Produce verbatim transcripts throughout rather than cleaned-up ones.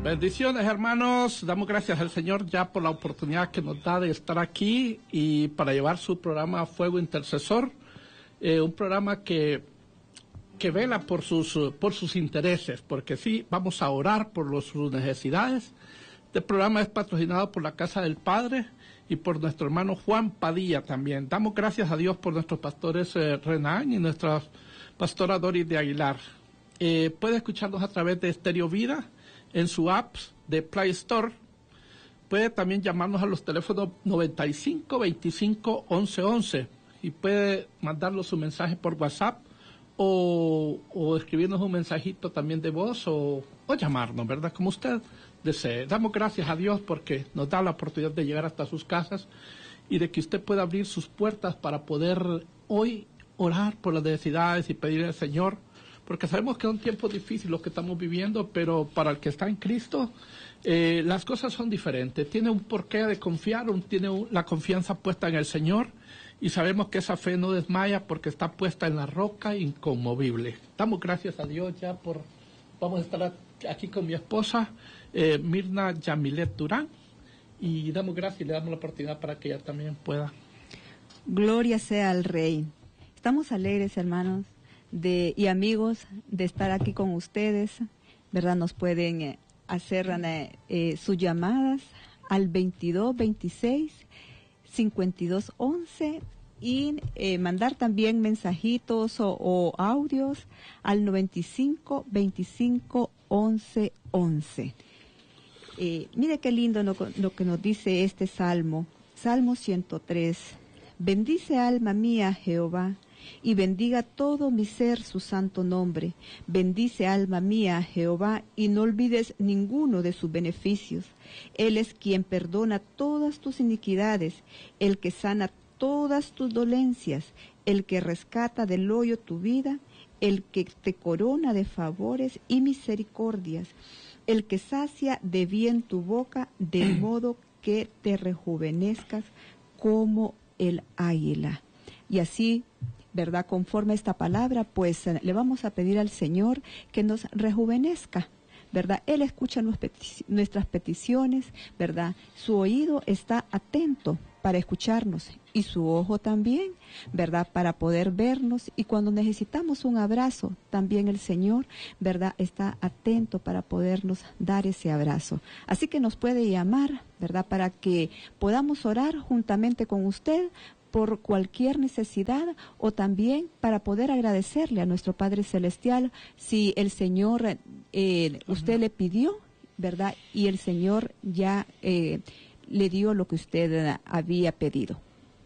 Bendiciones, hermanos. Damos gracias al Señor ya por la oportunidad que nos da de estar aquí y para llevar su programa Fuego Intercesor, eh, un programa que que vela por sus por sus intereses, porque sí, vamos a orar por los, sus necesidades. Este programa es patrocinado por la Casa del Padre y por nuestro hermano Juan Padilla también. Damos gracias a Dios por nuestros pastores eh, Renan y nuestra pastora Doris de Aguilar. Eh, puede escucharnos a través de Estéreo Vida en su app de Play Store. Puede también llamarnos a los teléfonos noventa y cinco, veinticinco, once, once y puede mandarnos su mensaje por WhatsApp o, o escribirnos un mensajito también de voz o, o llamarnos, ¿verdad? Como usted desee. Damos gracias a Dios porque nos da la oportunidad de llegar hasta sus casas y de que usted pueda abrir sus puertas para poder hoy orar por las necesidades y pedirle al Señor, porque sabemos que es un tiempo difícil lo que estamos viviendo, pero para el que está en Cristo, eh, las cosas son diferentes. Tiene un porqué de confiar, un, tiene un, la confianza puesta en el Señor, y sabemos que esa fe no desmaya porque está puesta en la roca inconmovible. Damos gracias a Dios ya por... Vamos a estar aquí con mi esposa, eh, Mirna Yamilet Durán, y damos gracias y le damos la oportunidad para que ella también pueda. Gloria sea al Rey. Estamos alegres, hermanos, de y amigos, de estar aquí con ustedes, ¿verdad? Nos pueden eh, hacer eh, sus llamadas al veintidós, veintiséis, cincuenta y dos, once y eh, mandar también mensajitos o, o audios al noventa y cinco, veinticinco, once, once. Eh, mire qué lindo lo, lo que nos dice este salmo, Salmo ciento tres. Bendice alma mía Jehová, y bendiga todo mi ser su santo nombre. Bendice alma mía Jehová, y no olvides ninguno de sus beneficios. Él es quien perdona todas tus iniquidades, el que sana todas tus dolencias, el que rescata del hoyo tu vida, el que te corona de favores y misericordias, el que sacia de bien tu boca, de modo que te rejuvenezcas como el águila. Y así, ¿verdad? Conforme a esta palabra, pues le vamos a pedir al Señor que nos rejuvenezca, ¿verdad? Él escucha nuestras peticiones, ¿verdad? Su oído está atento para escucharnos y su ojo también, ¿verdad? Para poder vernos, y cuando necesitamos un abrazo, también el Señor, ¿verdad? Está atento para podernos dar ese abrazo. Así que nos puede llamar, ¿verdad? Para que podamos orar juntamente con usted por cualquier necesidad, o también para poder agradecerle a nuestro Padre Celestial si el Señor, eh, usted le pidió, ¿verdad? Y el Señor ya eh, le dio lo que usted había pedido.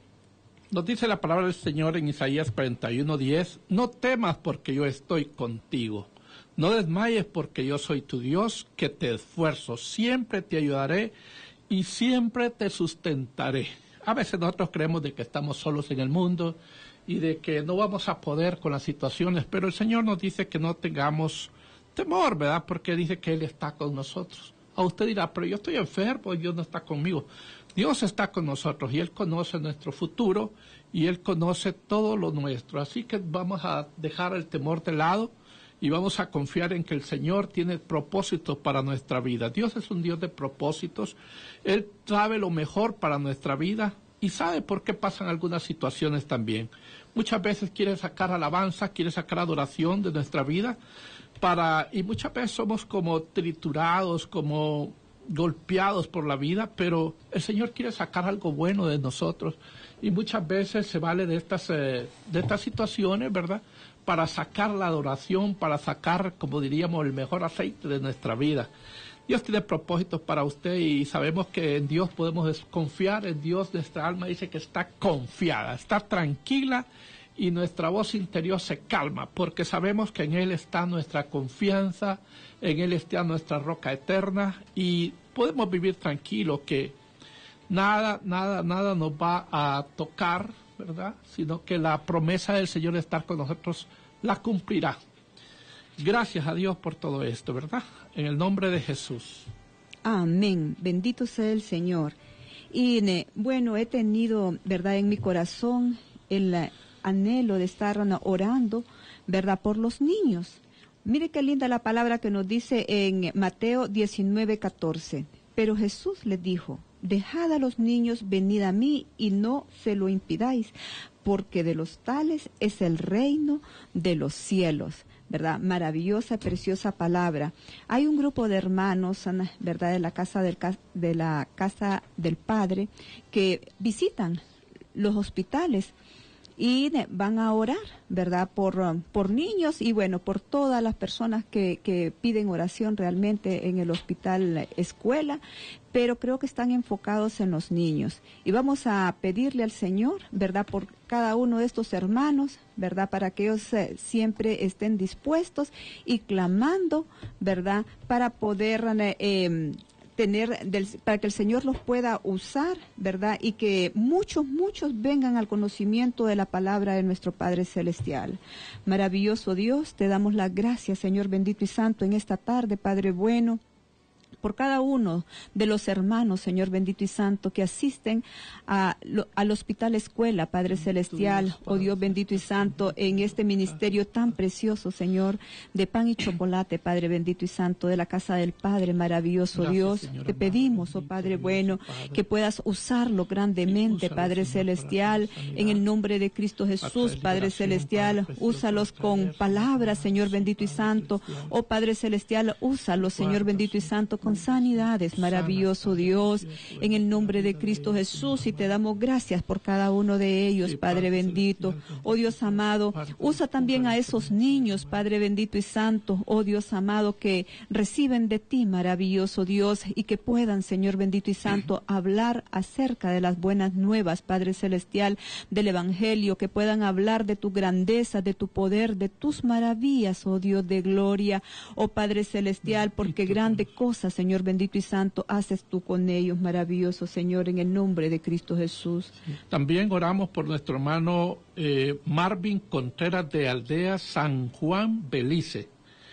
Nos dice la palabra del Señor en Isaías cuarenta y uno, diez, no temas porque yo estoy contigo, no desmayes porque yo soy tu Dios, que te esfuerzo, siempre te ayudaré y siempre te sustentaré. A veces nosotros creemos de que estamos solos en el mundo y de que no vamos a poder con las situaciones, pero el Señor nos dice que no tengamos temor, ¿verdad? Porque dice que Él está con nosotros. A usted dirá, pero yo estoy enfermo y Dios no está conmigo. Dios está con nosotros y Él conoce nuestro futuro y Él conoce todo lo nuestro. Así que vamos a dejar el temor de lado y vamos a confiar en que el Señor tiene propósitos para nuestra vida. Dios es un Dios de propósitos. Él sabe lo mejor para nuestra vida y sabe por qué pasan algunas situaciones también. Muchas veces quiere sacar alabanza, quiere sacar adoración de nuestra vida, para y muchas veces somos como triturados, como golpeados por la vida, pero el Señor quiere sacar algo bueno de nosotros y muchas veces se vale de estas, eh, de estas situaciones, ¿verdad?, para sacar la adoración, para sacar, como diríamos, el mejor aceite de nuestra vida. Dios tiene propósitos para usted y sabemos que en Dios podemos confiar, en Dios nuestra alma dice que está confiada, está tranquila y nuestra voz interior se calma porque sabemos que en Él está nuestra confianza, en Él está nuestra roca eterna y podemos vivir tranquilos que nada, nada, nada nos va a tocar, ¿verdad? Sino que la promesa del Señor de estar con nosotros la cumplirá. Gracias a Dios por todo esto, ¿verdad? En el nombre de Jesús. Amén. Bendito sea el Señor. Y bueno, he tenido, ¿verdad?, en mi corazón el anhelo de estar orando, ¿verdad?, por los niños. Mire qué linda la palabra que nos dice en Mateo diecinueve, catorce. Pero Jesús les dijo, dejad a los niños, venid a mí y no se lo impidáis, porque de los tales es el reino de los cielos. ¿Verdad? Maravillosa, preciosa palabra. Hay un grupo de hermanos, ¿verdad? De la casa del, de la casa del Padre que visitan los hospitales y van a orar, ¿verdad? Por, por niños y bueno, por todas las personas que, que piden oración realmente en el hospital escuela, pero creo que están enfocados en los niños. Y vamos a pedirle al Señor, ¿verdad? Por cada uno de estos hermanos, ¿verdad? Para que ellos eh, siempre estén dispuestos y clamando, ¿verdad? Para poder eh, tener, del, para que el Señor los pueda usar, ¿verdad? Y que muchos, muchos vengan al conocimiento de la palabra de nuestro Padre Celestial. Maravilloso Dios, te damos las gracias, Señor bendito y santo, en esta tarde, Padre bueno, por cada uno de los hermanos, Señor bendito y santo, que asisten a, lo, al hospital escuela, Padre Celestial, oh Dios bendito y santo, en este ministerio tan precioso, Señor, de pan y chocolate, Padre bendito y santo, de la casa del Padre, maravilloso Dios. Te pedimos, oh Padre bueno, que puedas usarlo grandemente, Padre Celestial, en el nombre de Cristo Jesús, Padre Celestial, úsalos con palabras, Señor bendito y santo, oh Padre Celestial, úsalos, Señor bendito y santo, con sanidades, maravilloso Dios, en el nombre de Cristo Jesús, y te damos gracias por cada uno de ellos, Padre bendito. Oh Dios amado, usa también a esos niños, Padre bendito y santo, oh Dios amado, que reciben de ti, maravilloso Dios, y que puedan, Señor bendito y santo, hablar acerca de las buenas nuevas, Padre celestial, del Evangelio, que puedan hablar de tu grandeza, de tu poder, de tus maravillas, oh Dios de gloria, oh Padre celestial, porque grande cosa, Señor bendito y santo, haces tú con ellos, maravilloso Señor, en el nombre de Cristo Jesús. También oramos por nuestro hermano eh, Marvin Contreras de Aldea San Juan, Belice.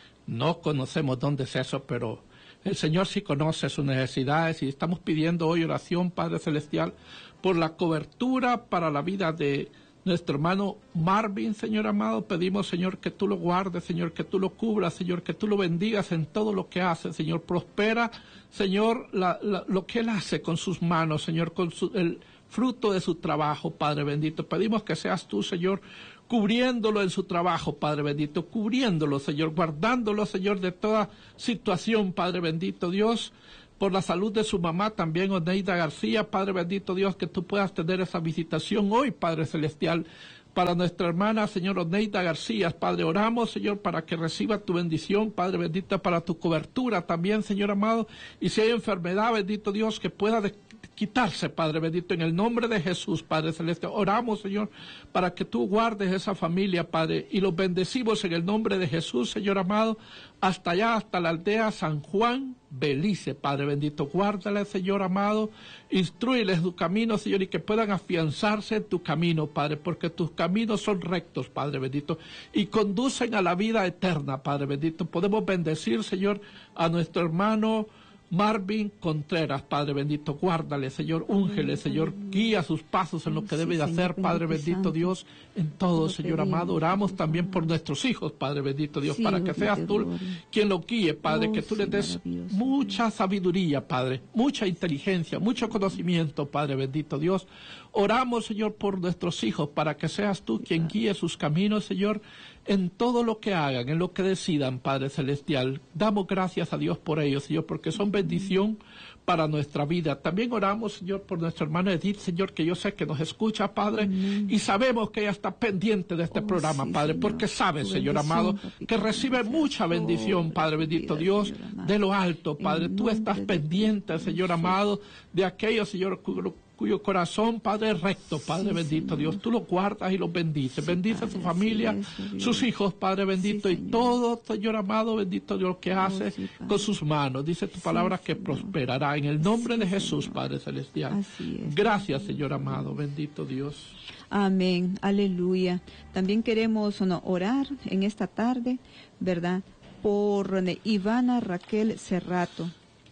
No conocemos dónde es eso, pero el Señor sí conoce sus necesidades y estamos pidiendo hoy oración, Padre Celestial, por la cobertura para la vida de nuestro hermano Marvin, Señor amado. Pedimos, Señor, que tú lo guardes, Señor, que tú lo cubras, Señor, que tú lo bendigas en todo lo que hace, Señor. Prospera, Señor, la, la, lo que él hace con sus manos, Señor, con su, el fruto de su trabajo, Padre bendito. Pedimos que seas tú, Señor, cubriéndolo en su trabajo, Padre bendito, cubriéndolo, Señor, guardándolo, Señor, de toda situación, Padre bendito, Dios. Por la salud de su mamá también, Oneida García, Padre bendito Dios, que tú puedas tener esa visitación hoy, Padre Celestial. Para nuestra hermana, Señor, Oneida García, Padre, oramos, Señor, para que reciba tu bendición, Padre bendito, para tu cobertura también, Señor amado. Y si hay enfermedad, bendito Dios, que pueda de quitarse, Padre bendito, en el nombre de Jesús, Padre Celestial. Oramos, Señor, para que tú guardes esa familia, Padre, y los bendecimos en el nombre de Jesús, Señor amado, hasta allá, hasta la aldea San Juan, Belice, Padre bendito. Guárdale, Señor amado, instrúyeles tu camino, Señor, y que puedan afianzarse en tu camino, Padre, porque tus caminos son rectos, Padre bendito, y conducen a la vida eterna, Padre bendito. Podemos bendecir, Señor, a nuestro hermano Marvin Contreras, Padre bendito, guárdale, Señor, úngele, Señor, guía sus pasos en lo que debe de hacer, Padre bendito Dios, en todo, Señor amado. Oramos también por nuestros hijos, Padre bendito Dios, para que seas tú quien lo guíe, Padre, que tú le des mucha sabiduría, Padre, mucha inteligencia, mucho conocimiento, Padre bendito Dios. Oramos, Señor, por nuestros hijos, para que seas tú quien guíe sus caminos, Señor, en todo lo que hagan, en lo que decidan, Padre Celestial. Damos gracias a Dios por ellos, Señor, porque son bendición para nuestra vida. También oramos, Señor, por nuestra hermana Edith, Señor, que yo sé que nos escucha, Padre, mm. y sabemos que ella está pendiente de este oh, programa, sí, Padre, Señor. Porque sabe, tu Señor amado, que recibe mucha bendición, Padre bendito vida, Dios, de lo alto, Padre. Tú estás pendiente, Señor amado, de aquellos, Señor, cuyo corazón, Padre, es recto, Padre sí, bendito Señor. Dios, tú lo guardas y los bendices, sí, bendice Padre, a su familia, sí, sus hijos, Padre bendito, sí, y todo, Señor amado, bendito Dios, que hace oh, sí, con sus manos, dice tu palabra sí, que Señor. Prosperará, en el nombre sí, de Jesús, Señor. Padre celestial. Es, gracias, Señor amado, bendito Dios. Amén, aleluya. También queremos no, orar en esta tarde, ¿verdad?, por Ivana Raquel Cerrato.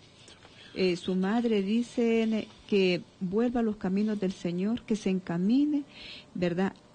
Eh, su madre dice que vuelva a los caminos del Señor, que se encamine, ¿verdad?, a los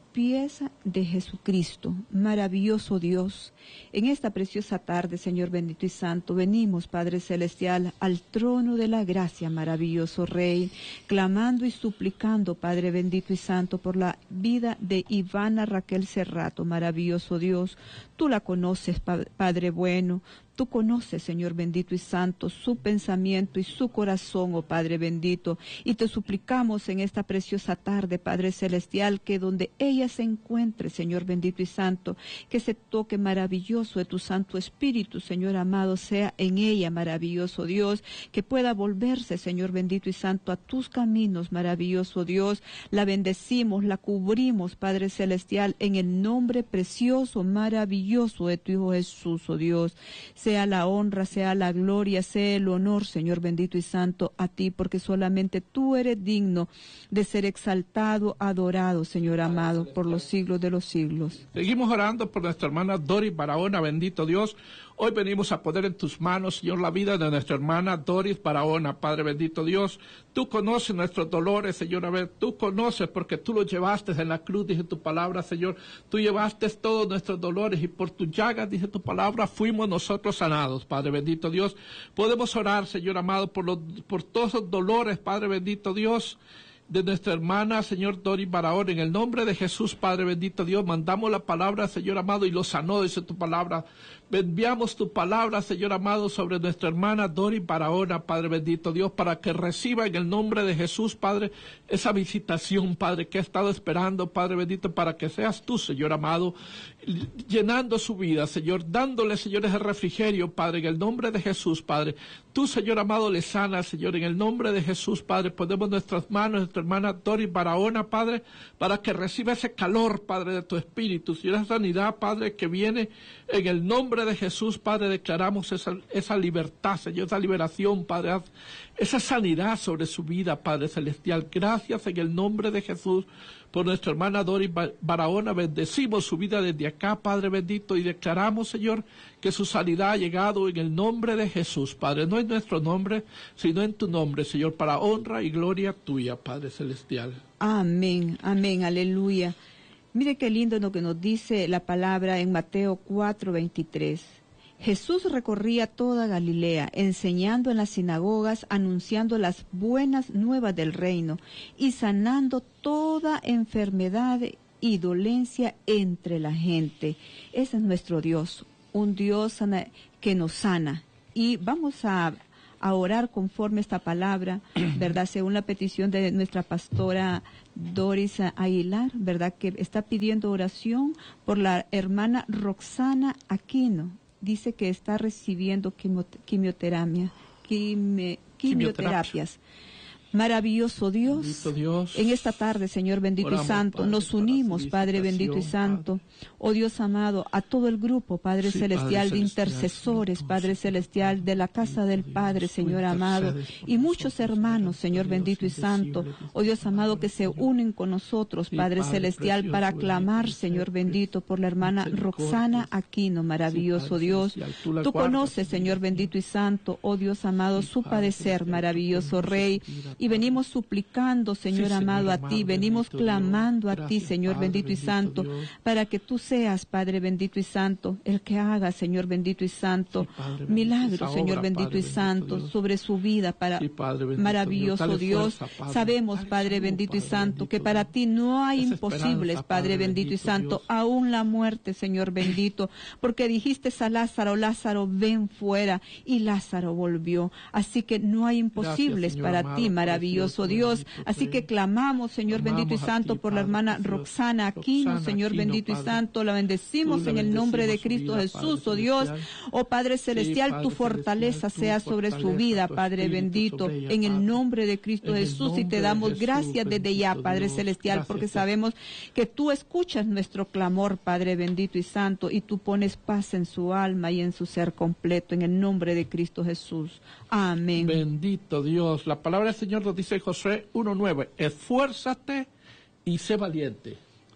pies de Jesucristo. Maravilloso Dios, en esta preciosa tarde, Señor bendito y santo, venimos, Padre Celestial, al trono de la gracia, maravilloso Rey, clamando y suplicando, Padre bendito y santo, por la vida de Ivana Raquel Cerrato, maravilloso Dios. Tú la conoces, Padre bueno. Tú conoces, Señor bendito y santo, su pensamiento y su corazón, oh Padre bendito, y te suplicamos en esta preciosa tarde, Padre celestial, que donde ella se encuentre, Señor bendito y santo, que ese toque maravilloso de tu Santo Espíritu, Señor amado, sea en ella, maravilloso Dios, que pueda volverse, Señor bendito y santo, a tus caminos, maravilloso Dios. La bendecimos, la cubrimos, Padre celestial, en el nombre precioso, maravilloso de tu Hijo Jesús, oh Dios. Sea la honra, sea la gloria, sea el honor, Señor bendito y santo, a ti, porque solamente tú eres digno de ser exaltado, adorado, Señor amado, por los siglos de los siglos. Seguimos orando por nuestra hermana Doris Barahona, bendito Dios. Hoy venimos a poner en tus manos, Señor, la vida de nuestra hermana Doris Barahona, Padre bendito Dios. Tú conoces nuestros dolores, Señor, a ver, tú conoces porque tú los llevaste en la cruz, dice tu palabra, Señor. Tú llevaste todos nuestros dolores y por tus llagas, dice tu palabra, fuimos nosotros sanados, Padre bendito Dios. Podemos orar, Señor amado, por, los, por todos los dolores, Padre bendito Dios, de nuestra hermana, Señor Doris Barahona. En el nombre de Jesús, Padre bendito Dios, mandamos la palabra, Señor amado, y lo sanó, dice tu palabra. Enviamos tu palabra, Señor amado, sobre nuestra hermana Doris Barahona, Padre bendito Dios, para que reciba en el nombre de Jesús, Padre, esa visitación, Padre, que ha estado esperando, Padre bendito, para que seas tú, Señor amado, llenando su vida, Señor, dándole, Señor, ese refrigerio, Padre, en el nombre de Jesús, Padre. Tú, Señor amado, le sanas, Señor, en el nombre de Jesús, Padre. Ponemos nuestras manos, nuestra hermana Doris Barahona, Padre, para que reciba ese calor, Padre, de tu Espíritu, Señor, esa sanidad, Padre, que viene en el nombre de Jesús, Padre. Declaramos esa, esa libertad, Señor, esa liberación, Padre, esa sanidad sobre su vida, Padre celestial. Gracias en el nombre de Jesús por nuestra hermana Doris Barahona. Bendecimos su vida desde acá, Padre bendito, y declaramos, Señor, que su sanidad ha llegado en el nombre de Jesús, Padre. No en nuestro nombre, sino en tu nombre, Señor, para honra y gloria tuya, Padre celestial. Amén, amén, aleluya. Mire qué lindo lo que nos dice la palabra en Mateo cuatro veintitrés. Jesús recorría toda Galilea, enseñando en las sinagogas, anunciando las buenas nuevas del reino y sanando toda enfermedad y dolencia entre la gente. Ese es nuestro Dios, un Dios que nos sana. Y vamos a, a orar conforme esta palabra, ¿verdad? Según la petición de nuestra pastora Doris Aguilar, ¿verdad? Que está pidiendo oración por la hermana Roxana Aquino. Dice que está recibiendo quimio, quimioterapia, quimio, quimioterapias. Maravilloso Dios, Dios, en esta tarde, Señor bendito oramos, y santo, Padre, nos unimos, Padre bendito y santo, Padre. Oh Dios amado, a todo el grupo, Padre sí, celestial, Padre de intercesores, celestial, Padre celestial, de la casa del Padre, Señor amado, y muchos hermanos, Señor bendito y santo, oh Dios amado, que se unen con nosotros, Padre celestial, para clamar, Señor bendito, por la hermana Roxana Aquino, maravilloso Dios. Tú conoces, Señor bendito y santo, oh Dios amado, su padecer, maravilloso Rey. Y venimos suplicando, Señor sí, amado, Señor, a ti, venimos clamando Dios. A Gracias, ti, Señor Padre, bendito y santo, Dios. Para que tú seas, Padre bendito y santo, el que haga, Señor bendito y santo, sí, milagros, Señor obra, bendito Padre, y santo, Dios. Sobre su vida, para sí, Padre, bendito, maravilloso Dios. Dios. Fuerza, Sabemos, Dale Padre salud, bendito y santo, bendito, que para ti no hay imposibles, Padre bendito y santo, Dios. Aún la muerte, Señor bendito, porque dijiste a Lázaro, Lázaro, ven fuera, y Lázaro volvió. Así que no hay imposibles Gracias, para ti, maravilloso Dios. Así que clamamos, Señor bendito y santo, por la hermana Roxana Aquino, Señor bendito y santo. La bendecimos en el nombre de Cristo Jesús, oh Dios. Oh Padre celestial, tu fortaleza sea sobre su vida, Padre bendito, en el nombre de Cristo Jesús. Y te damos gracias desde ya, Padre celestial, porque sabemos que tú escuchas nuestro clamor, Padre bendito y santo, y tú pones paz en su alma y en su ser completo, en el nombre de Cristo Jesús. Amén. Bendito Dios. La palabra del Señor nos dice Josué uno nueve, esfuérzate y sé valiente.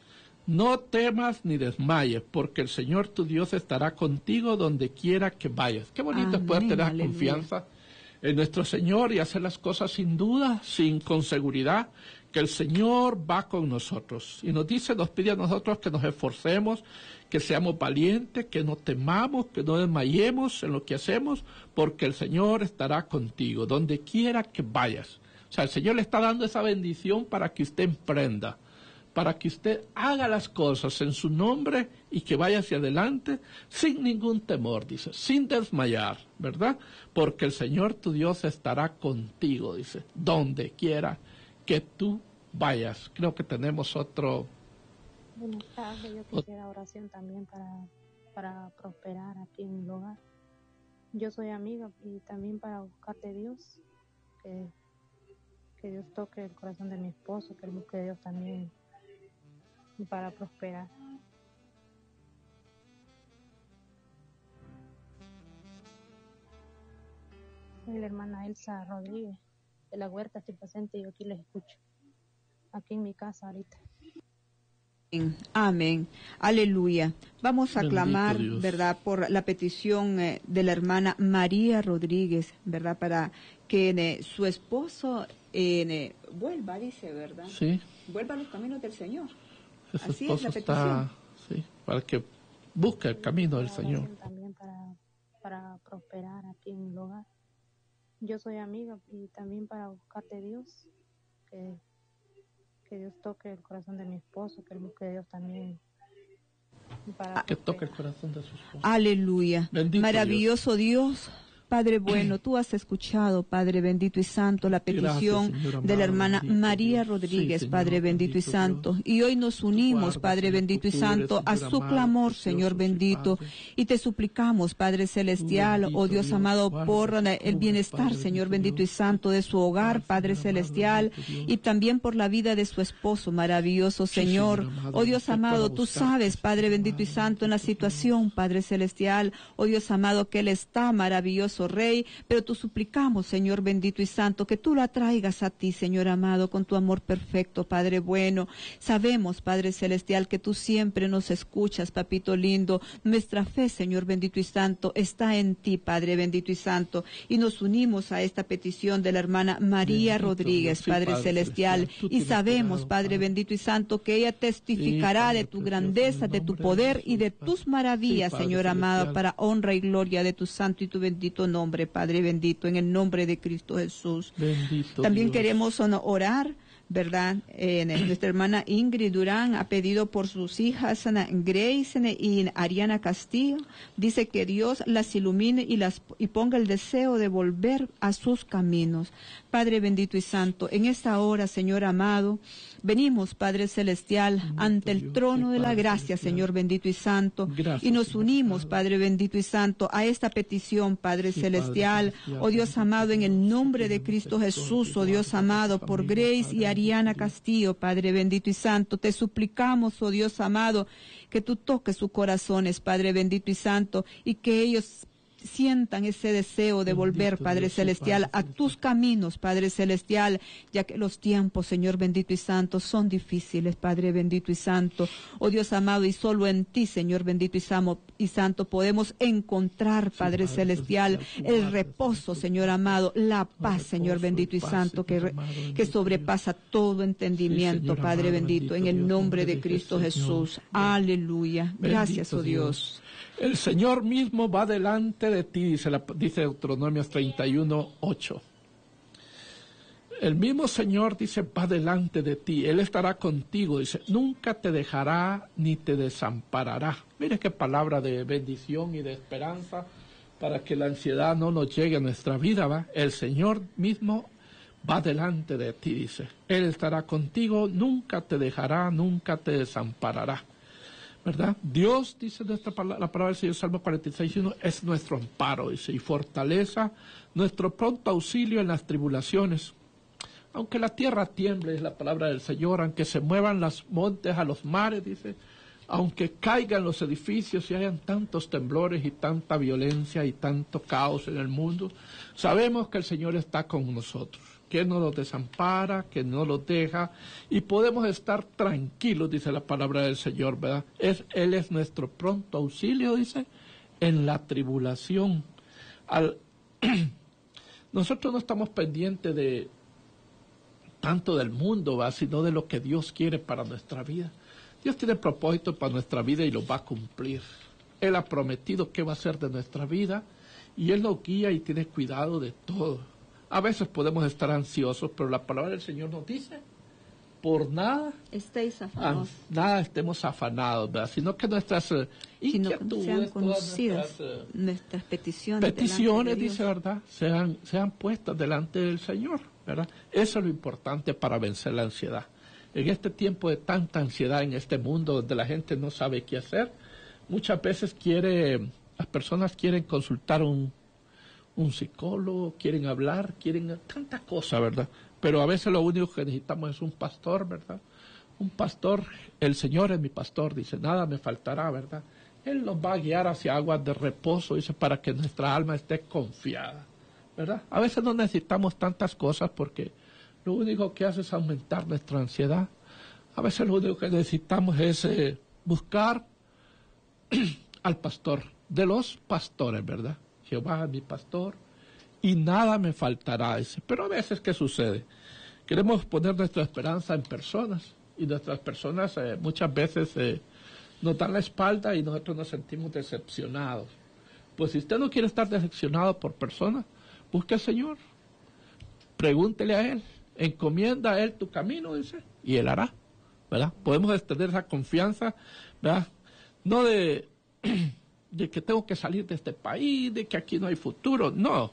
No temas ni desmayes, porque el Señor tu Dios estará contigo donde quiera que vayas. Qué bonito es poder tener aleluya. Confianza en nuestro Señor y hacer las cosas sin duda, sin con seguridad, que el Señor va con nosotros. Y nos dice, nos pide a nosotros que nos esforcemos, que seamos valientes, que no temamos, que no desmayemos en lo que hacemos, porque el Señor estará contigo, donde quiera que vayas. O sea, el Señor le está dando esa bendición para que usted emprenda, para que usted haga las cosas en su nombre y que vaya hacia adelante sin ningún temor, dice, sin desmayar, ¿verdad? Porque el Señor tu Dios estará contigo, dice, donde quiera que tú vayas. Creo que tenemos otro... Buenas tardes, yo quisiera oración también para, para prosperar aquí en mi hogar. Yo soy amiga y también para buscarte Dios, que, que Dios toque el corazón de mi esposo, que él busque a Dios también para prosperar. Soy la hermana Elsa Rodríguez de la Huerta, estoy presente y yo aquí les escucho, aquí en mi casa ahorita. Amén, aleluya. Vamos a Bendito clamar, Dios. ¿verdad?, por la petición eh, de la hermana María Rodríguez, ¿verdad?, para que eh, su esposo eh, vuelva, dice, ¿verdad? Sí. Vuelva a los caminos del Señor. Ese Así esposo es la está, sí, para que busque el camino del Señor. También para, para prosperar aquí en mi hogar. Yo soy amiga y también para buscarte Dios, que, que Dios toque el corazón de mi esposo, que él busque a Dios también para Que prosperar. toque el corazón de su esposo. Aleluya. Bendito Maravilloso Dios. Padre bueno, tú has escuchado, Padre bendito y santo, la petición Gracias, Señor de la amado, hermana bendito María Dios. Rodríguez, Sí, Señor, Padre bendito y bendito santo. Dios. Y hoy nos unimos, Guarda, Padre Señor, bendito y tú cubres, santo, a Señor su amado, clamor, precioso, Señor sí, bendito. Padre. Y te suplicamos, Padre celestial, Bendito oh Dios Dios, amado, guarda, por el cubre, bienestar, Padre Señor bendito bendito y Dios. santo, de su hogar, Paz, Padre Señor amado, celestial, bendito Dios. y también por la vida de su esposo, maravilloso Sí, Señor. Señor amado, Oh Dios usted amado, para tú buscarte, sabes, Padre Señor bendito y amado, santo, en la bendito situación, Dios. Padre celestial, oh Dios amado, que Él está, maravilloso Rey, pero tú suplicamos, Señor bendito y santo, que tú la traigas a ti, Señor amado, con tu amor perfecto, Padre bueno. Sabemos, Padre celestial, que tú siempre nos escuchas, papito lindo. Nuestra fe, Señor bendito y santo, está en ti, Padre bendito y santo, y nos unimos a esta petición de la hermana María Bendito Rodríguez, Dios. Sí, Padre Padre celestial, celestial, tú y tienes sabemos, cuidado, Padre Padre. bendito y santo, que ella testificará Sí, de Padre tu precioso, grandeza, en el de tu nombre de poder y Jesús, de Padre. tus maravillas, Sí, Padre Señor amado, celestial. para honra y gloria de tu santo y tu bendito nombre, Padre bendito, en el nombre de Cristo Jesús. Bendito También Dios. queremos orar, ¿verdad? Eh, nuestra hermana Ingrid Durán ha pedido por sus hijas Ana Grace Ana, y Ariana Castillo. Dice que Dios las ilumine y, las, y ponga el deseo de volver a sus caminos. Padre bendito y santo, en esta hora, Señor amado, venimos, Padre celestial, Bendito ante el Dios, trono sí, de la Padre gracia, celestial. Señor bendito y santo, Gracias, y nos Señor unimos, amado. Padre bendito y santo, a esta petición, Padre Sí, Padre celestial. celestial, Oh Dios bendito amado, en el Dios, nombre de tiene Cristo misericordia Jesús, y oh Dios guarda a amado, tu por familia, Grace Padre y Ariana bendito Dios. Castillo, Padre bendito y santo, te suplicamos, oh Dios amado, que tú toques sus corazones, Padre bendito y santo, y que ellos sientan ese deseo de Bendito volver, Padre Dios, sí, celestial, Padre a celestial. tus caminos, Padre celestial, ya que los tiempos, Señor bendito y santo, son difíciles, Padre bendito y santo. Oh Dios amado, y solo en ti, Señor bendito y, samo- y santo, podemos encontrar, Sí, Padre Padre celestial, celestial, tú el guardas, reposo, Señor, Señor tu amado, la paz, paz, el Señor reposo bendito y y paz, santo, que, Señor re- amado, que bendito sobrepasa todo entendimiento, Señor Padre amado, bendito, bendito en el Dios, nombre nombre de de Cristo Jesús. Jesús. Aleluya. Gracias, Bendito oh Dios. El Señor mismo va delante de ti, dice, la, dice Deuteronomios treinta y uno, ocho. El mismo Señor dice, va delante de ti, Él estará contigo, dice, nunca te dejará ni te desamparará. Mire qué palabra de bendición y de esperanza para que la ansiedad no nos llegue a nuestra vida, ¿va? El Señor mismo va delante de ti, dice, Él estará contigo, nunca te dejará, nunca te desamparará. ¿Verdad? Dios, dice nuestra palabra, la palabra del Señor, Salmo cuarenta y seis, uno, es nuestro amparo, dice, y fortaleza, nuestro pronto auxilio en las tribulaciones. Aunque la tierra tiemble, es la palabra del Señor, aunque se muevan los montes a los mares, dice, aunque caigan los edificios y hayan tantos temblores y tanta violencia y tanto caos en el mundo, sabemos que el Señor está con nosotros, que no los desampara, que no los deja, y podemos estar tranquilos, dice la palabra del Señor, ¿verdad? Es, Él es nuestro pronto auxilio, dice, en la tribulación. Al, nosotros no estamos pendientes de tanto del mundo, ¿va? Sino de lo que Dios quiere para nuestra vida. Dios tiene propósito para nuestra vida y lo va a cumplir. Él ha prometido qué va a hacer de nuestra vida y Él nos guía y tiene cuidado de todo. A veces podemos estar ansiosos, pero la palabra del Señor nos dice, por nada, estéis afanados. Ah, nada estemos afanados, ¿verdad? Sino que nuestras uh, inquietudes, sean conocidas nuestras, uh, nuestras peticiones, peticiones de dice, ¿verdad? Sean, sean puestas delante del Señor, ¿verdad? Eso es lo importante para vencer la ansiedad. En este tiempo de tanta ansiedad, en este mundo donde la gente no sabe qué hacer, muchas veces quiere, las personas quieren consultar un, un psicólogo, quieren hablar, quieren tanta cosa, ¿verdad? Pero a veces lo único que necesitamos es un pastor, ¿verdad? Un pastor, el Señor es mi pastor, dice, nada me faltará, ¿verdad? Él nos va a guiar hacia aguas de reposo, dice, para que nuestra alma esté confiada, ¿verdad? A veces no necesitamos tantas cosas porque lo único que hace es aumentar nuestra ansiedad. A veces lo único que necesitamos es eh, buscar al pastor, de los pastores, ¿verdad? Jehová es mi pastor y nada me faltará, dice. Pero a veces, ¿qué sucede? Queremos poner nuestra esperanza en personas y nuestras personas eh, muchas veces eh, nos dan la espalda y nosotros nos sentimos decepcionados. Pues si usted no quiere estar decepcionado por personas, busque al Señor, pregúntele a Él, encomienda a Él tu camino, dice, y Él hará, ¿verdad? Podemos extender esa confianza, ¿verdad? No de, de que tengo que salir de este país, de que aquí no hay futuro, no.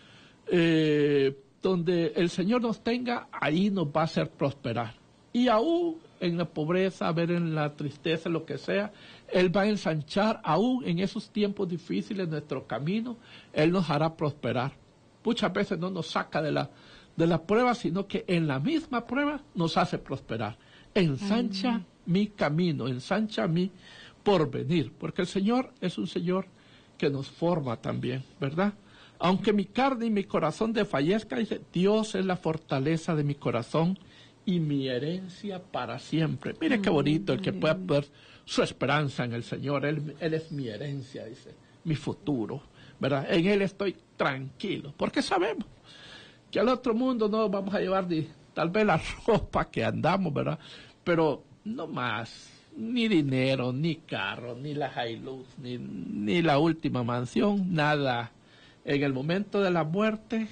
Eh, donde el Señor nos tenga, ahí nos va a hacer prosperar. Y aún en la pobreza, a ver en la tristeza, lo que sea, Él va a ensanchar, aún en esos tiempos difíciles, nuestro camino, Él nos hará prosperar. Muchas veces no nos saca de la, de la prueba, sino que en la misma prueba nos hace prosperar. Ensancha Amén. Mi camino, ensancha mi porvenir, porque el Señor es un Señor que nos forma también, ¿verdad? Aunque mi carne y mi corazón desfallezca, dice, Dios es la fortaleza de mi corazón y mi herencia para siempre. Mire qué bonito el que pueda poner su esperanza en el Señor. Él, él es mi herencia, dice, mi futuro, ¿verdad? En Él estoy tranquilo, porque sabemos que al otro mundo no vamos a llevar ni, tal vez la ropa que andamos, ¿verdad? Pero no más, ni dinero, ni carro, ni la Hilux, ni, ni la última mansión, nada. En el momento de la muerte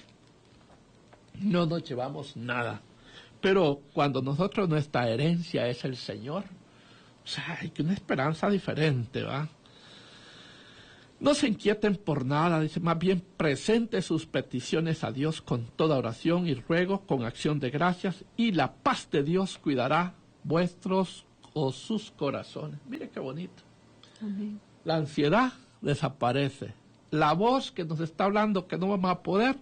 no nos llevamos nada. Pero cuando nosotros, nuestra herencia es el Señor, o sea, hay una esperanza diferente, ¿va? No se inquieten por nada, dice, más bien presente sus peticiones a Dios con toda oración y ruego, con acción de gracias, y la paz de Dios cuidará vuestros o sus corazones. Mire qué bonito. Amén. La ansiedad desaparece. La voz que nos está hablando que no vamos a poder,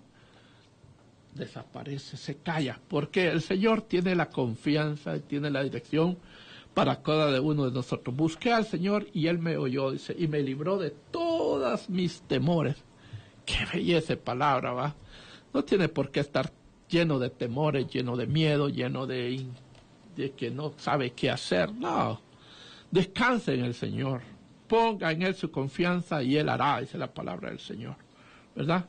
desaparece, se calla, porque el Señor tiene la confianza y tiene la dirección para cada uno de nosotros. Busqué al Señor y Él me oyó, dice, y me libró de todas mis temores. Qué belleza de palabra, ¿va? No tiene por qué estar lleno de temores, lleno de miedo, lleno de, de que no sabe qué hacer. No, descanse en el Señor. Ponga en Él su confianza y Él hará, dice la palabra del Señor, ¿verdad?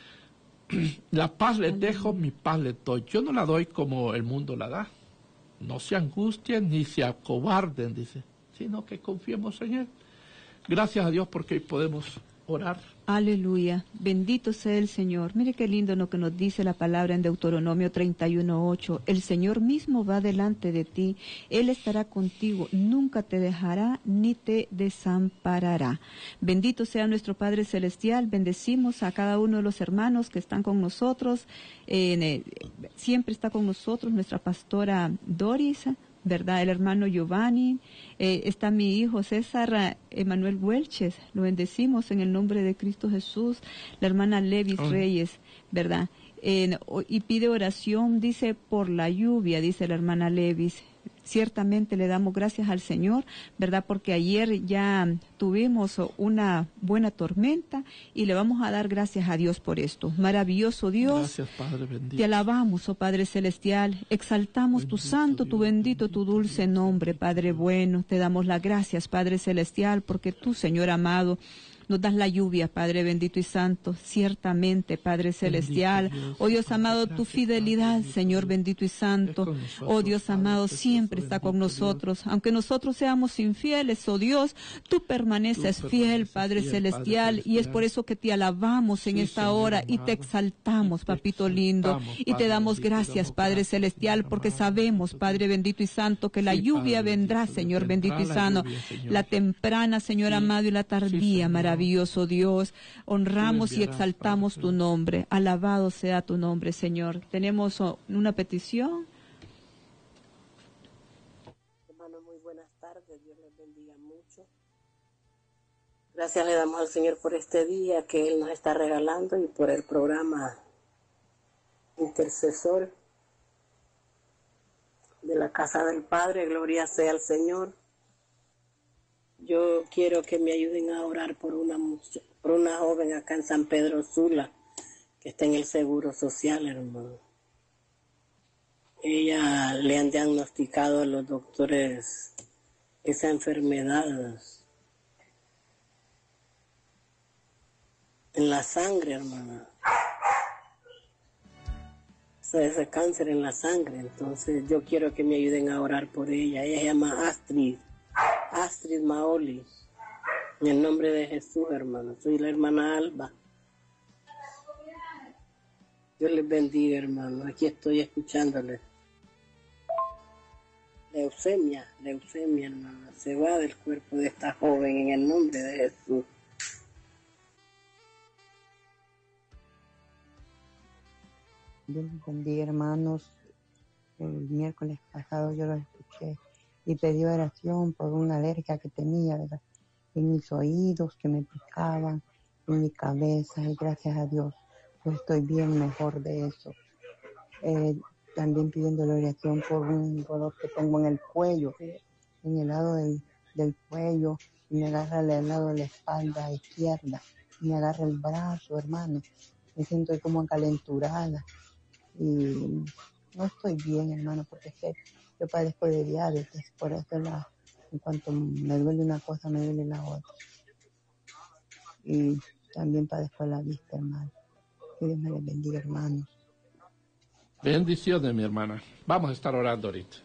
La paz les dejo, mi paz les doy. Yo no la doy como el mundo la da. No se angustien ni se acobarden, dice, sino que confiemos en Él. Gracias a Dios porque hoy podemos orar. Aleluya, bendito sea el Señor. Mire qué lindo lo que nos dice la palabra en Deuteronomio treinta y uno, ocho. El Señor mismo va delante de ti, Él estará contigo, nunca te dejará ni te desamparará. Bendito sea nuestro Padre Celestial, bendecimos a cada uno de los hermanos que están con nosotros, eh, siempre está con nosotros nuestra pastora Doris, ¿verdad? El hermano Giovanni, eh, está mi hijo César Emanuel Huelches, lo bendecimos en el nombre de Cristo Jesús, la hermana Levis oh. Reyes, ¿verdad? Eh, y pide oración, dice, por la lluvia, dice la hermana Levis. Ciertamente le damos gracias al Señor, ¿verdad? Porque ayer ya tuvimos una buena tormenta y le vamos a dar gracias a Dios por esto. Maravilloso Dios. Gracias, Padre bendito. Te alabamos, oh Padre Celestial. Exaltamos bendito tu santo, Dios, tu bendito, tu dulce nombre, Padre bueno. Te damos las gracias, Padre Celestial, porque tú, Señor amado, nos das la lluvia, Padre bendito y santo, ciertamente, Padre celestial. Oh Dios amado, tu fidelidad, Señor bendito y santo, oh Dios amado, siempre está con nosotros. Aunque nosotros seamos infieles, oh Dios, tú permaneces fiel, Padre celestial, y es por eso que te alabamos en esta hora y te exaltamos, papito lindo, y te damos gracias, Padre celestial, porque sabemos, Padre bendito y santo, que la lluvia vendrá, Señor bendito y santo, la temprana, Señor amado, y la tardía, maravilloso Dios. Honramos y exaltamos tu nombre. Alabado sea tu nombre, Señor. Tenemos una petición. Hermanos, muy buenas tardes. Dios les bendiga mucho. Gracias le damos al Señor por este día que Él nos está regalando y por el programa Intercesor de la Casa del Padre. Gloria sea al Señor. Yo quiero que me ayuden a orar por una por una joven acá en San Pedro Sula, que está en el Seguro Social, hermano. Ella le han diagnosticado a los doctores esa enfermedad en la sangre, hermana. O sea, ese cáncer en la sangre. Entonces yo quiero que me ayuden a orar por ella. Ella se llama Astrid. Astrid Maoli, en el nombre de Jesús, hermano. Soy la hermana Alba. Dios les bendiga, hermano. Aquí estoy escuchándole. Leucemia, leucemia, hermano. Se va del cuerpo de esta joven en el nombre de Jesús. Dios les bendiga, hermanos. El miércoles pasado yo lo escuché y pedí oración por una alergia que tenía, ¿verdad? En mis oídos, que me picaban, en mi cabeza, y gracias a Dios, pues estoy bien mejor de eso. Eh, también pidiendo la oración por un dolor que tengo en el cuello, en el lado del, del cuello, y me agarra el lado de la espalda izquierda, y me agarra el brazo, hermano. Me siento como acalenturada, y no estoy bien, hermano, porque es que yo padezco de diabetes, por eso la, en cuanto me duele una cosa, me duele la otra. Y también padezco la vista, hermano. Que Dios me les bendiga, hermanos. Bendiciones, mi hermana. Vamos a estar orando ahorita.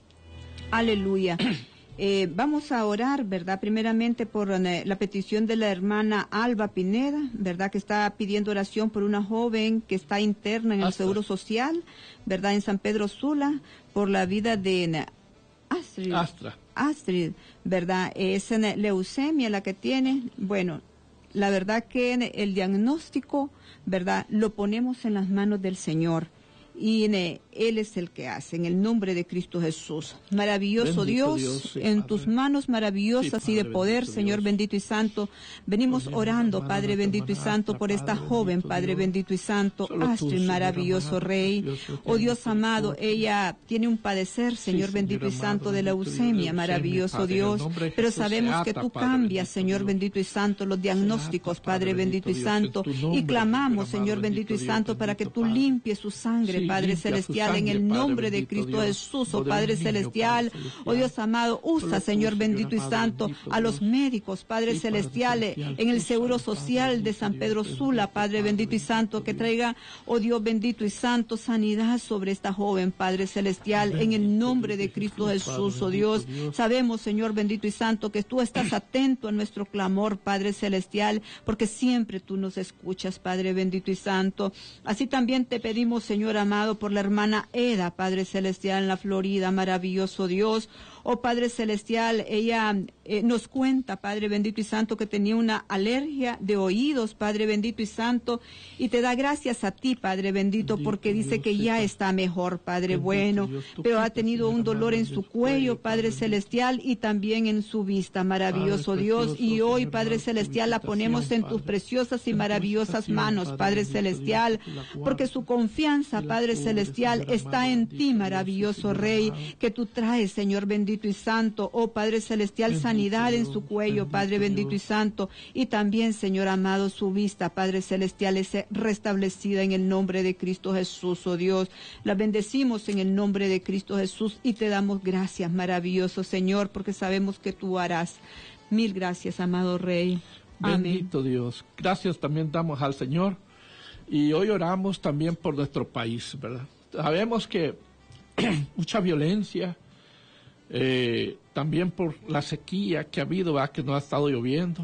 Aleluya. Eh, vamos a orar, ¿verdad? Primeramente por eh, la petición de la hermana Alba Pineda, ¿verdad? Que está pidiendo oración por una joven que está interna en el Astra. Seguro Social, ¿verdad? En San Pedro Sula, por la vida de eh, Astrid. Astra. Astrid, ¿verdad? Es eh, leucemia la que tiene. Bueno, la verdad que eh, el diagnóstico, ¿verdad? Lo ponemos en las manos del Señor. Y eh, Él es el que hace, en el nombre de Cristo Jesús. Maravilloso Bendito Dios, Dios, sí, en Padre. tus manos maravillosas Sí, y de Padre, poder, bendito Señor Dios. bendito y santo. Venimos Ponemos, orando, hermano, Padre nuestra bendito y hermana santo, Astra, por esta Padre, joven, bendito Padre Dios. bendito y santo. Solo tú, Astrid, Señor, maravilloso amado, Rey. precioso, Oh Dios eterno, amado, misericordia. ella tiene un padecer, Señor Sí, bendito y Señor santo, amado, de bendito Dios, leucemia, leucemia, maravilloso Padre, en el Dios. nombre de Pero Jesús, sabemos se que ata, tú Padre, cambias, bendito Señor Dios. bendito y santo, los diagnósticos, Se ata, Padre Padre, bendito y bendito Dios, santo. en tu Y nombre, clamamos, Señor Señor amado, bendito y bendito santo, Dios, para que bendito tú Padre. limpies su sangre, Sí, Padre limpia su celestial, en sangre, el Padre, nombre de bendito Cristo Dios. Jesús, Lo oh del Padre niño, celestial. Padre celestial. Oh Dios amado, Solo usa, tú, Señor Señor bendito y amado, santo, bendito a los Dios. médicos, Padre Sí, Padre celestial, celestial, en el tú Seguro sabes, Padre, Social de bendito San Dios, Pedro bendito Sula, Padre Padre, bendito y bendito santo, que Dios. traiga, oh Dios bendito y santo, sanidad sobre esta joven, Padre celestial, en el Bendito nombre Dios de Cristo Jesús, Jesús, Padre, oh Dios. bendito Dios. Sabemos, Señor bendito y santo, que tú estás atento a nuestro clamor, Padre celestial, porque siempre tú nos escuchas, Padre bendito y santo. Así también te pedimos, Señor amado, por la hermana Eda, Padre celestial, en la Florida, maravilloso Dios. Oh Padre celestial, ella eh, nos cuenta, Padre bendito y santo, que tenía una alergia de oídos, Padre bendito y santo, y te da gracias a ti, Padre bendito, Bendito porque dice Dios, que ya sepa. está mejor, Padre Bendito bueno, Dios, tú pero ha quitas, tenido Señor un dolor amado, en de su su cuello, cuello, Padre Padre celestial, y también en su vista, maravilloso Padre Dios, precioso, y hoy, Señor Padre amado, tu celestial, la ponemos en visitación, tus Padre. preciosas y En tu maravillosas visitación, manos, Padre Padre bendito Dios, celestial, que tú la guardes, porque su confianza, y la Padre cubres, celestial, Señor está amado, en bendito ti, Dios, maravilloso Señor Rey, amado. que tú traes, Señor bendito y santo, oh Padre celestial, Bendito sanidad en Dios, su cuello, bendito Padre bendito y Dios. santo, y también, Señor amado, su vista, Padre celestial, es restablecida en el nombre de Cristo Jesús, oh Dios. La bendecimos en el nombre de Cristo Jesús y te damos gracias, maravilloso Señor, porque sabemos que tú harás. Mil gracias, amado Rey. Bendito Amén. Dios. Gracias también damos al Señor. Y hoy oramos también por nuestro país, ¿verdad? Sabemos que mucha violencia, eh, también por la sequía que ha habido, ¿verdad? Que no ha estado lloviendo.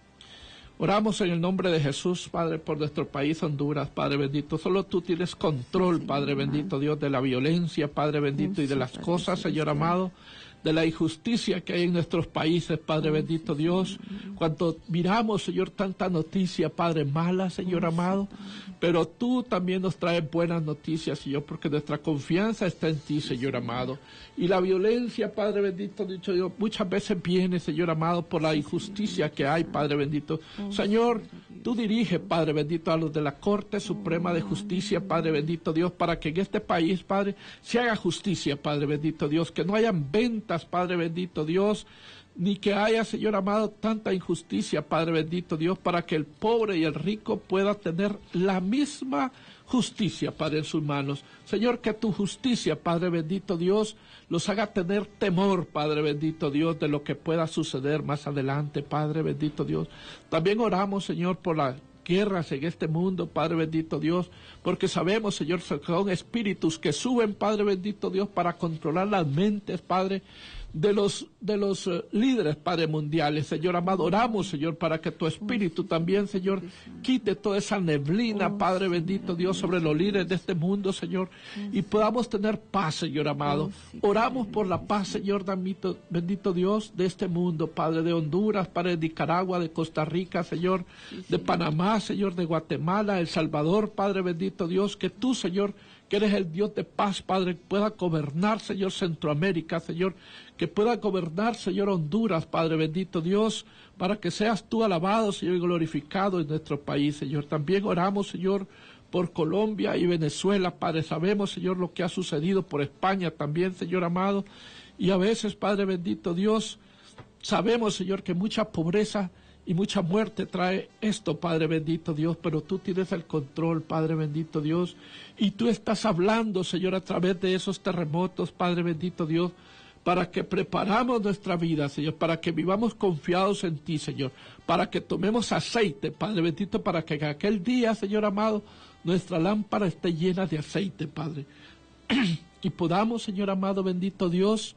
Oramos en el nombre de Jesús, Padre, por nuestro país, Honduras, Padre bendito. Solo tú tienes control, Padre bendito, Dios, de la violencia, Padre bendito, y de las cosas, Señor amado, de la injusticia que hay en nuestros países, Padre bendito Dios. Cuando miramos, Señor, tanta noticia, Padre, mala, Señor amado, pero tú también nos traes buenas noticias, Señor, porque nuestra confianza está en ti, Señor amado. Y la violencia, Padre bendito, dicho Dios, muchas veces viene, Señor amado, por la injusticia que hay, Padre bendito. Señor, tú diriges, Padre bendito, a los de la Corte Suprema de Justicia, Padre bendito Dios, para que en este país, Padre, se haga justicia, Padre bendito Dios, que no hayan ventas, Padre bendito Dios, ni que haya, Señor amado, tanta injusticia, Padre bendito Dios, para que el pobre y el rico pueda tener la misma justicia, Padre, en sus manos. Señor, que tu justicia, Padre bendito Dios, los haga tener temor, Padre bendito Dios, de lo que pueda suceder más adelante, Padre bendito Dios. También oramos, Señor, por las guerras en este mundo, Padre bendito Dios, porque sabemos, Señor, que son espíritus que suben, Padre bendito Dios, para controlar las mentes, Padre, de los de los uh, líderes, Padre, mundiales. Señor amado, oramos, Señor, para que tu espíritu también, Señor, quite toda esa neblina, Padre bendito Dios, sobre los líderes de este mundo, Señor, y podamos tener paz, Señor amado. Oramos por la paz, Señor, bendito, bendito Dios, de este mundo, Padre, de Honduras, Padre, de Nicaragua, de Costa Rica, Señor, de Panamá, Señor, de Guatemala, El Salvador, Padre bendito Dios, que tú, Señor, que eres el Dios de paz, Padre, pueda gobernar, Señor, Centroamérica, Señor, que pueda gobernar, Señor, Honduras, Padre bendito Dios, para que seas tú alabado, Señor, y glorificado en nuestro país, Señor. También oramos, Señor, por Colombia y Venezuela, Padre. Sabemos, Señor, lo que ha sucedido por España también, Señor amado, y a veces, Padre bendito Dios, sabemos, Señor, que mucha pobreza y mucha muerte trae esto, Padre bendito Dios, pero tú tienes el control, Padre bendito Dios, y tú estás hablando, Señor, a través de esos terremotos, Padre bendito Dios, para que preparamos nuestra vida, Señor, para que vivamos confiados en ti, Señor, para que tomemos aceite, Padre bendito, para que en aquel día, Señor amado, nuestra lámpara esté llena de aceite, Padre, y podamos, Señor amado, bendito Dios,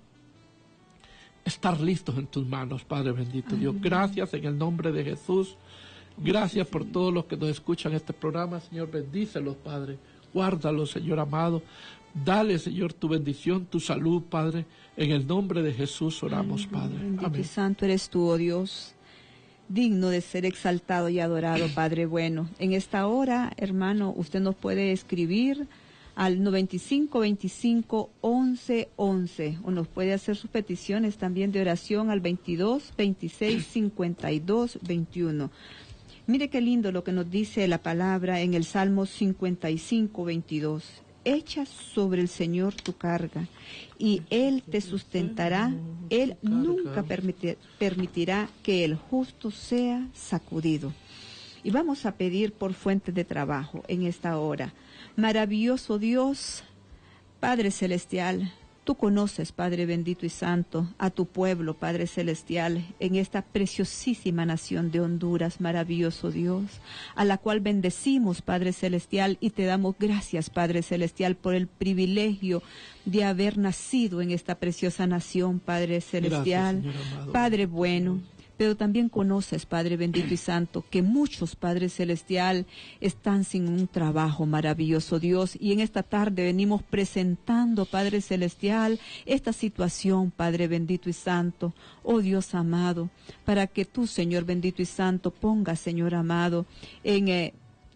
estar listos en tus manos, Padre bendito Dios. Gracias en el nombre de Jesús. Gracias por todos los que nos escuchan este programa, Señor. Bendícelos, Padre. Guárdalos, Señor amado. Dale, Señor, tu bendición, tu salud, Padre. En el nombre de Jesús oramos, Padre. Bendito Amén. y santo eres tú, oh Dios, digno de ser exaltado y adorado, Padre bueno. En esta hora, hermano, usted nos puede escribir al noventa y cinco veinticinco once once, o nos puede hacer sus peticiones también de oración al veintidós veintiséis cincuenta y dos veintiuno. Mire qué lindo lo que nos dice la palabra en el Salmo cincuenta y cinco veintidós. Echa sobre el Señor tu carga y Él te sustentará. Él nunca permitir, permitirá que el justo sea sacudido. Y vamos a pedir por fuentes de trabajo en esta hora. Maravilloso Dios, Padre Celestial, tú conoces, Padre bendito y santo, a tu pueblo, Padre Celestial, en esta preciosísima nación de Honduras, maravilloso Dios, a la cual bendecimos, Padre Celestial, y te damos gracias, Padre Celestial, por el privilegio de haber nacido en esta preciosa nación, Padre Celestial. Gracias, Padre bueno. Pero también conoces, Padre bendito y santo, que muchos, Padre Celestial, están sin un trabajo, maravilloso Dios. Y en esta tarde venimos presentando, Padre Celestial, esta situación, Padre bendito y santo, oh Dios amado, para que tú, Señor bendito y santo, pongas, Señor amado, en eh,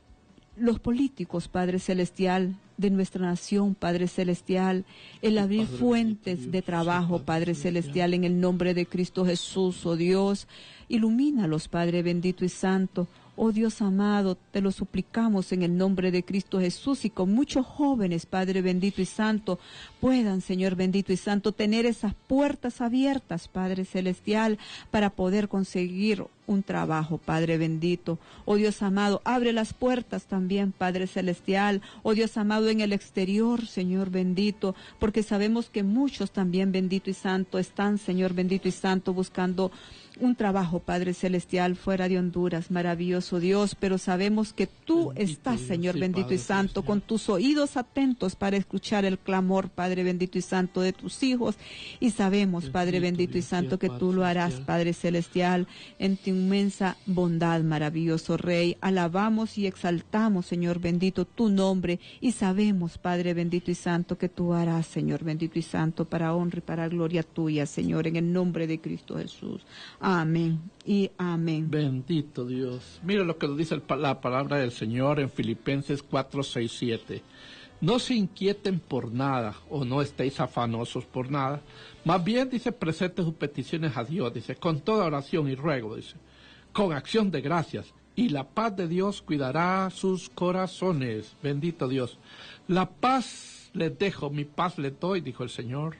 los políticos, Padre Celestial, de nuestra nación, Padre Celestial, el abrir fuentes de trabajo, Padre Celestial, en el nombre de Cristo Jesús, oh Dios, ilumínalos, Padre bendito y santo, oh Dios amado, te lo suplicamos en el nombre de Cristo Jesús, y con muchos jóvenes, Padre bendito y santo, puedan, Señor bendito y santo, tener esas puertas abiertas, Padre Celestial, para poder conseguir un trabajo, Padre bendito. Oh Dios amado, abre las puertas también, Padre celestial. Oh Dios amado, en el exterior, Señor bendito, porque sabemos que muchos también, bendito y santo, están, Señor bendito y santo, buscando un trabajo, Padre celestial, fuera de Honduras, maravilloso Dios, pero sabemos que tú bendito estás, Dios, Señor sí, bendito Padre, y santo, sí, con tus oídos atentos para escuchar el clamor, Padre bendito y santo, de tus hijos, y sabemos, bendito, Padre bendito Dios, y santo, que tú lo harás, celestial. Padre celestial, en tu inmensa bondad, maravilloso Rey. Alabamos y exaltamos, Señor bendito, tu nombre, y sabemos, Padre bendito y santo, que tú harás, Señor bendito y santo, para honra y para gloria tuya, Señor, en el nombre de Cristo Jesús. Amén y amén. Bendito Dios. Mira lo que nos dice el, la palabra del Señor en Filipenses cuatro, seis, siete. No se inquieten por nada, o no estéis afanosos por nada. Más bien, dice, presenten sus peticiones a Dios, dice, con toda oración y ruego, dice, con acción de gracias. Y la paz de Dios cuidará sus corazones. Bendito Dios. La paz les dejo, mi paz les doy, dijo el Señor.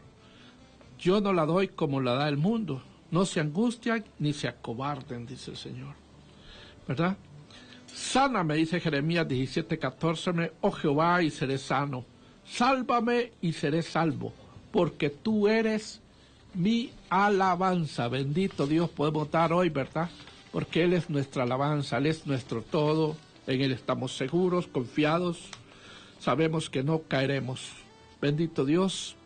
Yo no la doy como la da el mundo. No se angustian ni se acobarden, dice el Señor. ¿Verdad? Sáname, dice Jeremías diecisiete, catorce, oh Jehová, y seré sano. Sálvame y seré salvo, porque tú eres mi alabanza. Bendito Dios podemos dar hoy, ¿verdad? Porque Él es nuestra alabanza, Él es nuestro todo. En Él estamos seguros, confiados. Sabemos que no caeremos. Bendito Dios.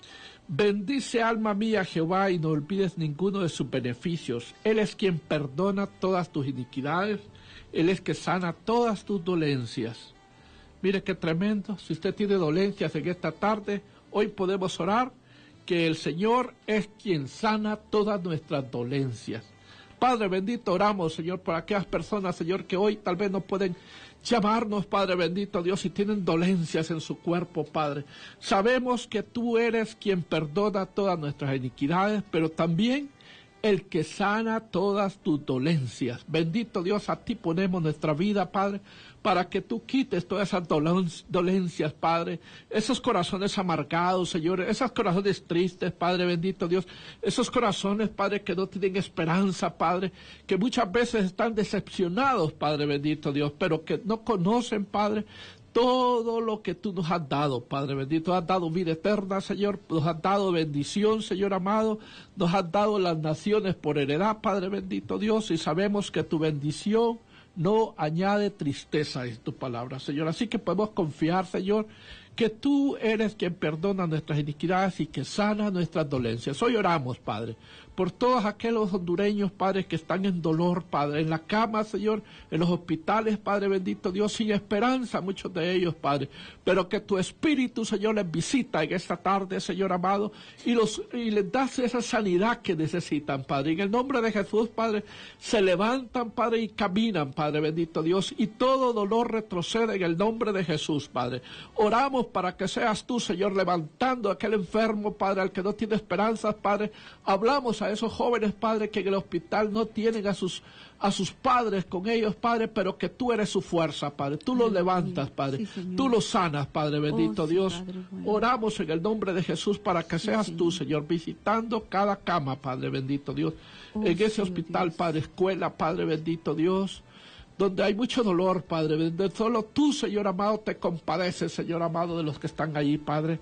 Bendice alma mía Jehová y no olvides ninguno de sus beneficios. Él es quien perdona todas tus iniquidades. Él es que sana todas tus dolencias. Mire qué tremendo. Si usted tiene dolencias en esta tarde, hoy podemos orar que el Señor es quien sana todas nuestras dolencias. Padre bendito, oramos, Señor, por aquellas personas, Señor, que hoy tal vez no pueden llamarnos, Padre bendito Dios, si tienen dolencias en su cuerpo, Padre. Sabemos que tú eres quien perdona todas nuestras iniquidades, pero también el que sana todas tus dolencias. Bendito Dios, a ti ponemos nuestra vida, Padre, para que tú quites todas esas dolencias, Padre, esos corazones amargados, Señor, esos corazones tristes, Padre bendito Dios, esos corazones, Padre, que no tienen esperanza, Padre, que muchas veces están decepcionados, Padre bendito Dios, pero que no conocen, Padre, todo lo que tú nos has dado, Padre bendito. Nos has dado vida eterna, Señor. Nos has dado bendición, Señor amado. Nos has dado las naciones por heredad, Padre bendito Dios. Y sabemos que tu bendición no añade tristeza, es tu palabra, Señor. Así que podemos confiar, Señor, que tú eres quien perdona nuestras iniquidades y que sana nuestras dolencias. Hoy oramos, Padre, por todos aquellos hondureños, Padre, que están en dolor, Padre, en la cama, Señor, en los hospitales, Padre bendito Dios, sin esperanza, muchos de ellos, Padre, pero que tu Espíritu, Señor, les visita en esta tarde, Señor amado, y, los, y les das esa sanidad que necesitan, Padre. En el nombre de Jesús, Padre, se levantan, Padre, y caminan, Padre bendito Dios, y todo dolor retrocede en el nombre de Jesús, Padre. Oramos para que seas tú, Señor, levantando a aquel enfermo, Padre, al que no tiene esperanzas, Padre. Hablamos a esos jóvenes, Padre, que en el hospital no tienen a sus, a sus padres con ellos, Padre, pero que tú eres su fuerza, Padre. Tú los levantas, Padre. Sí, tú los sanas, Padre bendito oh, Dios. Sí, Padre, bueno. Oramos en el nombre de Jesús para que sí, seas sí, tú, Señor, visitando cada cama, Padre bendito Dios. Oh, en ese sí, hospital, Dios. Padre, escuela, Padre bendito Dios, donde hay mucho dolor, Padre, donde solo tú, Señor amado, te compadeces, Señor amado, de los que están allí, Padre.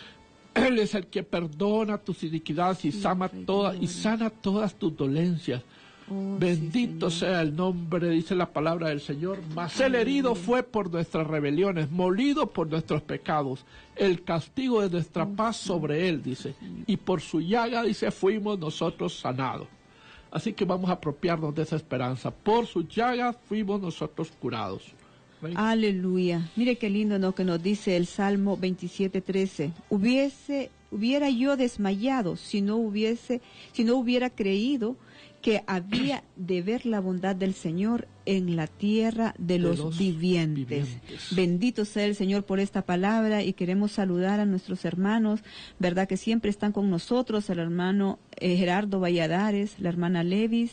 Él es el que perdona tus iniquidades y, sí, sana, toda, y sana todas tus dolencias. Oh, bendito sí, sea el nombre, dice la palabra del Señor. Mas el herido fue por nuestras rebeliones, molido por nuestros pecados. El castigo de nuestra oh, paz sí. sobre él, dice. Y por su llaga, dice, fuimos nosotros sanados. Así que vamos a apropiarnos de esa esperanza. Por sus llagas fuimos nosotros curados. ¿Ven? Aleluya. Mire qué lindo, ¿no?, que nos dice el Salmo veintisiete, trece. Hubiese, hubiera yo desmayado si no hubiese, si no hubiera creído que había de ver la bondad del Señor en la tierra de los, de los vivientes. vivientes. Bendito sea el Señor por esta palabra, y queremos saludar a nuestros hermanos, verdad que siempre están con nosotros, el hermano eh, Gerardo Valladares, la hermana Levis,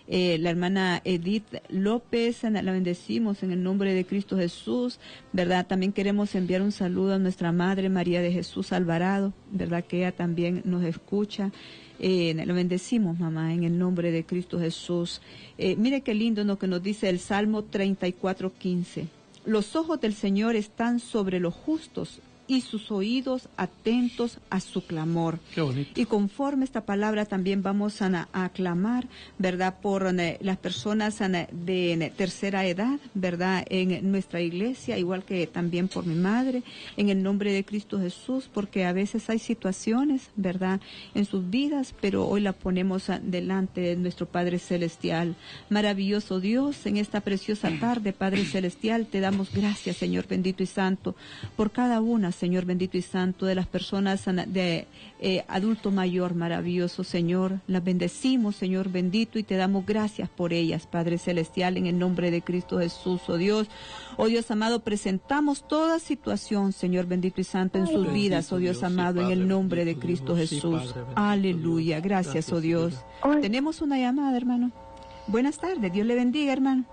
eh, la hermana Edith López, la bendecimos en el nombre de Cristo Jesús, ¿verdad? También queremos enviar un saludo a nuestra Madre María de Jesús Alvarado, ¿verdad? Que ella también nos escucha. Eh, la bendecimos, mamá, en el nombre de Cristo Jesús. Eh, mire qué lindo lo que nos dice el Salmo treinta y cuatro, quince. Los ojos del Señor están sobre los justos y sus oídos atentos a su clamor. Qué bonito. Y conforme esta palabra también vamos a, a clamar, ¿verdad? Por eh, las personas eh, de eh, tercera edad, ¿verdad? En nuestra iglesia, igual que también por mi madre, en el nombre de Cristo Jesús, porque a veces hay situaciones, ¿verdad? En sus vidas, pero hoy la ponemos a, delante de nuestro Padre Celestial. Maravilloso Dios, en esta preciosa tarde, Padre Celestial, te damos gracias, Señor bendito y santo, por cada una, Señor bendito y santo, de las personas de eh, adulto mayor, maravilloso Señor. Las bendecimos, Señor bendito, y te damos gracias por ellas, Padre Celestial, en el nombre de Cristo Jesús, oh Dios. Oh Dios amado, presentamos toda situación, Señor bendito y santo, en sus vidas, oh Dios amado, en el nombre de Cristo Jesús. Aleluya, gracias, oh Dios. Tenemos una llamada, hermano. Buenas tardes, Dios le bendiga, hermano.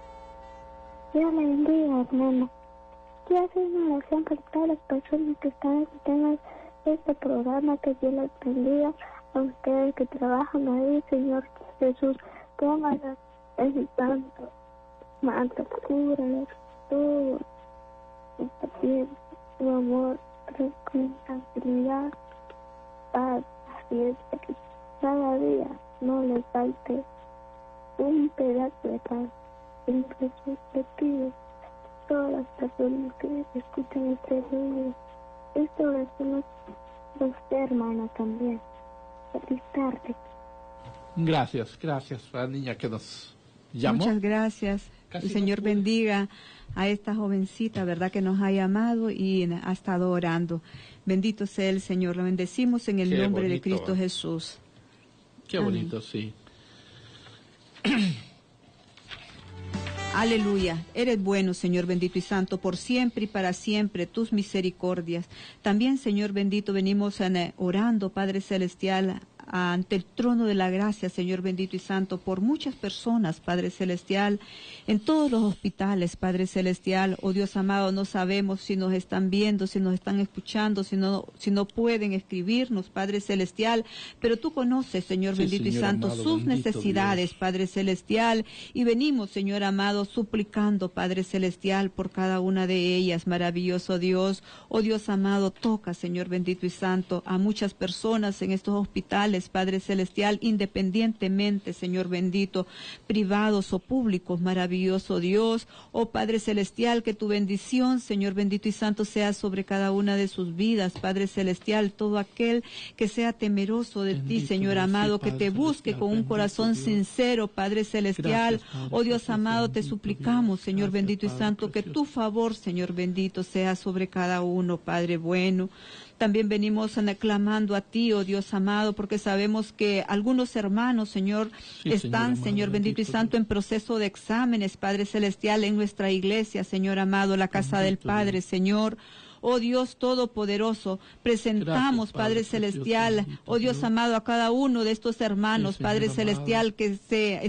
Dios le bendiga, hermano. Quiero hacer una oración por todas las personas que están escuchando este programa, que Dios les bendiga a ustedes que trabajan ahí, Señor Jesús. Pónganlas en su santo manto, cúrales todo, está bien, tu amor, responsabilidad, paz, paciencia, que cada día no les falte un pedazo de paz. En Jesús te pido, todas las personas que escuchan este video, esta oración es de usted, hermana, también. Feliz tarde. Gracias, gracias a la niña que nos llamó. Muchas gracias. Casi El Señor no pude. bendiga a esta jovencita, ¿verdad? Que nos ha llamado y ha estado orando. Bendito sea el Señor. Lo bendecimos en el Qué nombre de bonito, Cristo ¿eh? Jesús. Qué Amén. bonito, sí. Aleluya. Eres bueno, Señor bendito y santo, por siempre y para siempre, tus misericordias. También, Señor bendito, venimos eh, orando, Padre Celestial, ante el trono de la gracia, Señor bendito y santo, por muchas personas, Padre Celestial, en todos los hospitales, Padre Celestial. Oh Dios amado, no sabemos si nos están viendo, si nos están escuchando, si no, si no pueden escribirnos, Padre Celestial, pero tú conoces, Señor Sí, bendito Señor y santo, amado, sus bendito necesidades, Dios. Padre Celestial, y venimos, Señor amado, suplicando, Padre Celestial, por cada una de ellas, maravilloso Dios. Oh Dios amado, toca, Señor bendito y santo, a muchas personas en estos hospitales, Padre Celestial, independientemente, Señor bendito, privados o públicos, maravilloso Dios. Oh Padre Celestial, que tu bendición, Señor bendito y santo, sea sobre cada una de sus vidas, Padre Celestial, todo aquel que sea temeroso de Bendito ti, Señor Dios, amado, sí, que Padre te busque Celestial, con un bendito corazón Dios. sincero, Padre Celestial. Gracias, Padre Oh Dios precioso, amado, te bendito suplicamos, Dios. Señor Gracias, bendito y Padre santo, que precioso. tu favor, Señor bendito, sea sobre cada uno, Padre bueno. También venimos clamando a ti, oh Dios amado, porque sabemos que algunos hermanos, Señor, Sí, están, Señor Señor amado, bendito y bendito santo, Dios. en proceso de exámenes, Padre Celestial, en nuestra iglesia, Señor amado, la casa del Bendito Padre, Dios. Señor. Oh Dios Todopoderoso, presentamos, Gracias, Padre Padre precioso, Celestial, bendito oh Dios Dios. amado, a cada uno de estos hermanos, Sí, Padre Señor amado. Celestial, que se